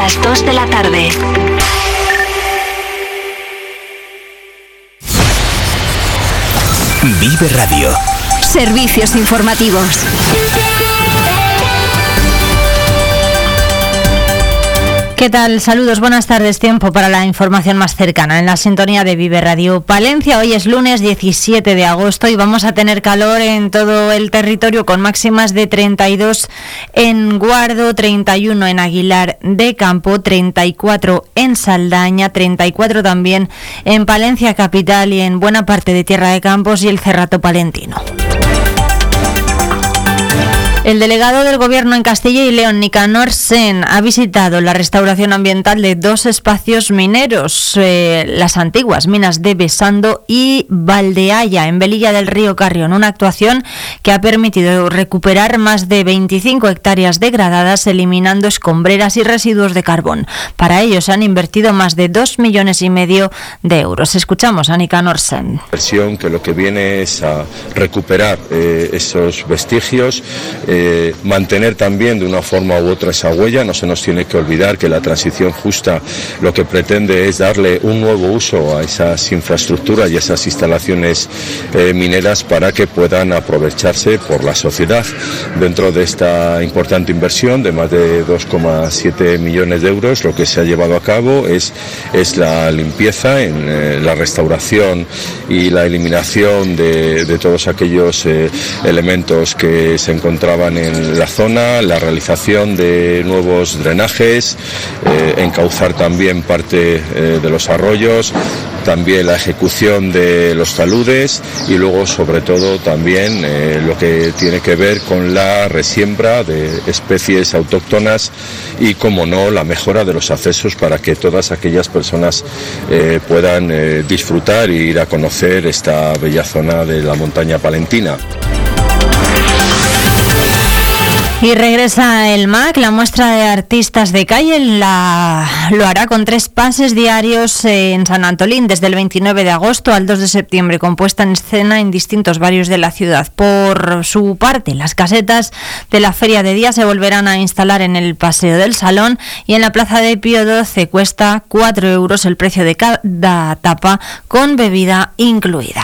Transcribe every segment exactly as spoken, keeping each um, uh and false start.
las dos de la tarde. Vive Radio. Servicios informativos. ¿Qué tal? Saludos, buenas tardes. Tiempo para la información más cercana en la sintonía de Vive Radio Palencia. Hoy es lunes diecisiete de agosto y vamos a tener calor en todo el territorio con máximas de treinta y dos en Guardo, treinta y uno en Aguilar de Campo, treinta y cuatro en Saldaña, treinta y cuatro también en Palencia capital y en buena parte de Tierra de Campos y el Cerrato palentino. El delegado del Gobierno en Castilla y León, Nicanor Sen, ha visitado la restauración ambiental de dos espacios mineros, eh, las antiguas minas de Besando y Valdeaya, en Velilla del Río Carrión, una actuación que ha permitido recuperar más de veinticinco hectáreas degradadas, eliminando escombreras y residuos de carbón. Para ello se han invertido más de dos millones y medio de euros. Escuchamos a Nicanor Sen. Inversión que lo que viene es a recuperar eh, esos vestigios, eh, Eh, mantener también de una forma u otra esa huella. No se nos tiene que olvidar que la transición justa lo que pretende es darle un nuevo uso a esas infraestructuras y a esas instalaciones eh, mineras para que puedan aprovecharse por la sociedad. Dentro de esta importante inversión de más de dos coma siete millones de euros, lo que se ha llevado a cabo es, es la limpieza, en eh, la restauración y la eliminación de, de todos aquellos eh, elementos que se encontraban en la zona, la realización de nuevos drenajes, eh, encauzar también parte eh, de los arroyos, también la ejecución de los taludes y luego sobre todo también eh, lo que tiene que ver con la resiembra de especies autóctonas y, como no, la mejora de los accesos para que todas aquellas personas eh, puedan eh, disfrutar e ir a conocer esta bella zona de la montaña palentina. Y regresa el M A C, la muestra de artistas de calle, la, lo hará con tres pases diarios en San Antolín desde el veintinueve de agosto al dos de septiembre, con puesta en escena en distintos barrios de la ciudad. Por su parte, las casetas de la feria de día se volverán a instalar en el Paseo del Salón y en la Plaza de Pío doce cuesta cuatro euros el precio de cada tapa con bebida incluida.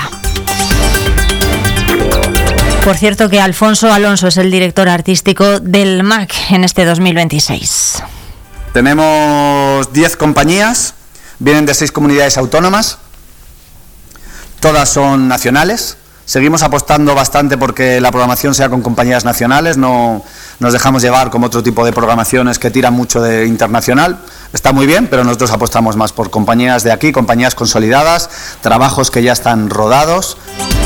Por cierto que Alfonso Alonso es el director artístico del M A C en este dos mil veintiséis. Tenemos diez compañías, vienen de seis comunidades autónomas, todas son nacionales. Seguimos apostando bastante porque la programación sea con compañías nacionales, no nos dejamos llevar como otro tipo de programaciones que tiran mucho de internacional. Está muy bien, pero nosotros apostamos más por compañías de aquí, compañías consolidadas, trabajos que ya están rodados.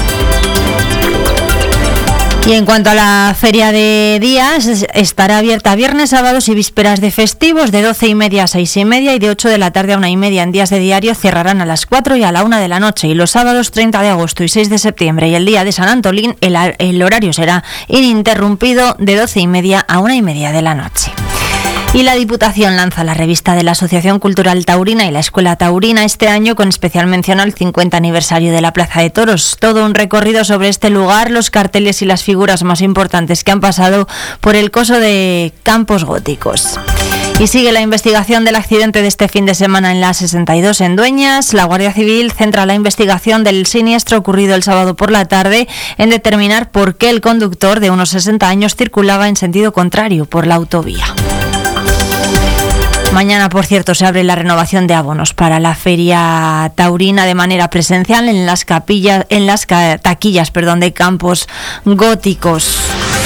Y en cuanto a la feria de días, estará abierta viernes, sábados y vísperas de festivos de doce y media a seis y media y de ocho de la tarde a una y media. En días de diario cerrarán a las cuatro y a la una de la noche. Y los sábados treinta de agosto y seis de septiembre y el día de San Antolín, el, el horario será ininterrumpido de doce y media a una y media de la noche. Y la Diputación lanza la revista de la Asociación Cultural Taurina y la Escuela Taurina este año, con especial mención al cincuenta aniversario de la Plaza de Toros. Todo un recorrido sobre este lugar, los carteles y las figuras más importantes que han pasado por el coso de Campos Góticos. Y sigue la investigación del accidente de este fin de semana en la sesenta y dos en Dueñas. La Guardia Civil centra la investigación del siniestro ocurrido el sábado por la tarde en determinar por qué el conductor de unos sesenta años circulaba en sentido contrario por la autovía. Mañana, por cierto, se abre la renovación de abonos para la feria taurina de manera presencial en las capillas, en las taquillas, perdón, de Campos Góticos.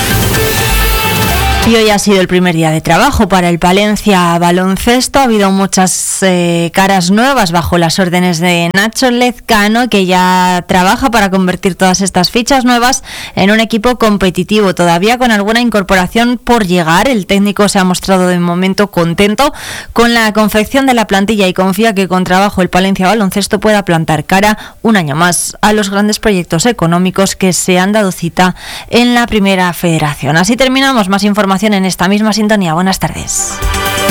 Y hoy ha sido el primer día de trabajo para el Palencia Baloncesto. Ha habido muchas eh, caras nuevas bajo las órdenes de Nacho Lezcano, que ya trabaja para convertir todas estas fichas nuevas en un equipo competitivo, todavía con alguna incorporación por llegar. El técnico se ha mostrado de momento contento con la confección de la plantilla y confía que con trabajo el Palencia Baloncesto pueda plantar cara un año más a los grandes proyectos económicos que se han dado cita en la Primera Federación. Así terminamos. Más información en esta misma sintonía. Buenas tardes.